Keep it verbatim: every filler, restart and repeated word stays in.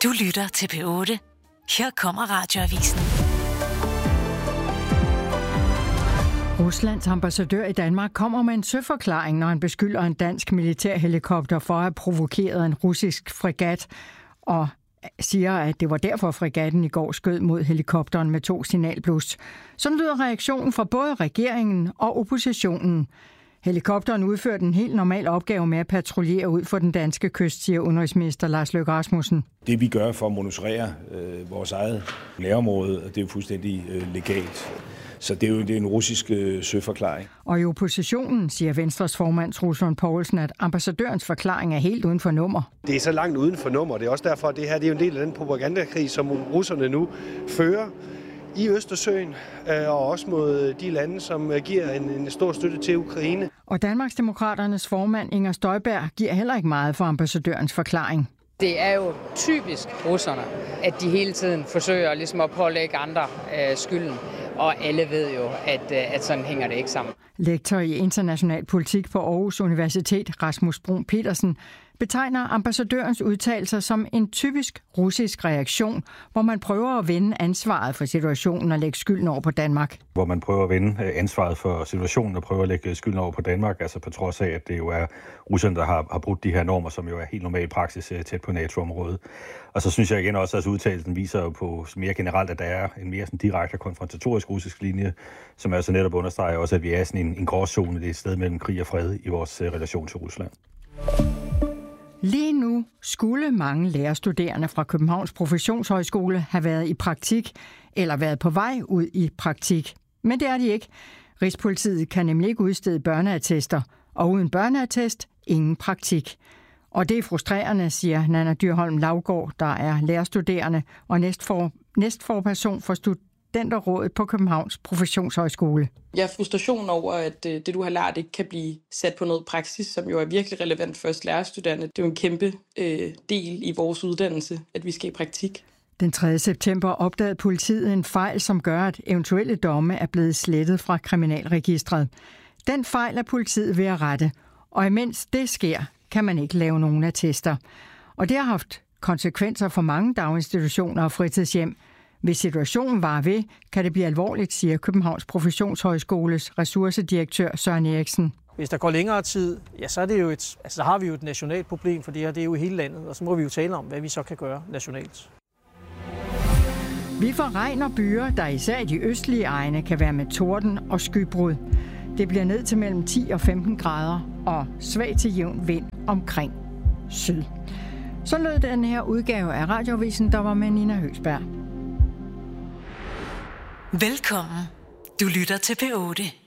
Du lytter til P otte. Her kommer Radioavisen. Ruslands ambassadør i Danmark kommer med en søforklaring, når han beskylder en dansk militærhelikopter for at have provokeret en russisk fregat, og siger, at det var derfor fregatten i går skød mod helikopteren med to signalblus. Sådan lyder reaktionen fra både regeringen og oppositionen. Helikopteren udførte en helt normal opgave med at patruljere ud for den danske kyst, siger udenrigsminister Lars Løkke Rasmussen. Det vi gør for at monitorere øh, vores eget nærområde, det er jo fuldstændig øh, legalt. Så det er jo det er en russisk øh, søforklaring. Og i oppositionen siger Venstres formand Troels Lund Poulsen, at ambassadørens forklaring er helt uden for nummer. Det er så langt uden for nummer. Det er også derfor, at det her det er jo en del af den propagandakrig, som russerne nu fører i Østersøen, og også mod de lande, som giver en, en stor støtte til Ukraine. Og Danmarksdemokraternes formand Inger Støjberg giver heller ikke meget for ambassadørens forklaring. Det er jo typisk russerne, at de hele tiden forsøger ligesom at pålægge andre øh, skylden. Og alle ved jo, at, at sådan hænger det ikke sammen. Lektor i international politik på Aarhus Universitet, Rasmus Bruun Petersen, betegner ambassadørens udtalelser som en typisk russisk reaktion, hvor man prøver at vende ansvaret for situationen og lægge skylden over på Danmark. Hvor man prøver at vende ansvaret for situationen og prøver at lægge skylden over på Danmark, altså på trods af, at det jo er russerne, der har, har brudt de her normer, som jo er helt normal praksis tæt på NATO-området. Og så synes jeg igen også, at udtalelsen viser jo på mere generelt, at der er en mere sådan direkte konfrontatorisk russisk linje, som altså netop understreger også, at vi er sådan en, en gråzone, det er et sted mellem krig og fred i vores relation til Rusland. Lige nu skulle mange lærerstuderende fra Københavns Professionshøjskole have været i praktik eller været på vej ud i praktik. Men det er de ikke. Rigspolitiet kan nemlig ikke udstede børneattester, og uden børneattest ingen praktik. Og det er frustrerende, siger Nanna Dyrholm Laugård, der er lærerstuderende og næstfor, næstforperson for Studenterrådet på Københavns Professionshøjskole. Jeg er frustration over, at det, du har lært, ikke kan blive sat på noget praksis, som jo er virkelig relevant for os lærerstuderende. Det er jo en kæmpe øh, del i vores uddannelse, at vi skal i praktik. Den tredje september opdagede politiet en fejl, som gør, at eventuelle domme er blevet slettet fra kriminalregistret. Den fejl er politiet ved at rette, og imens det sker, kan man ikke lave nogen attester. Og det har haft konsekvenser for mange daginstitutioner og fritidshjem. Hvis situationen varer ved, kan det blive alvorligt, siger Københavns Professionshøjskoles ressourcedirektør Søren Eriksen. Hvis der går længere tid, ja, så, er det jo et, altså, så har vi jo et nationalt problem, for det her det er jo hele landet, og så må vi jo tale om, hvad vi så kan gøre nationalt. Vi får regn og byer, der især i de østlige egne kan være med torden og skybrud. Det bliver ned til mellem ti og femten grader og svag til jævn vind omkring syd. Så lød den her udgave af Radioavisen, der var med Nina Høgsberg. Velkommen. Du lytter til P otte.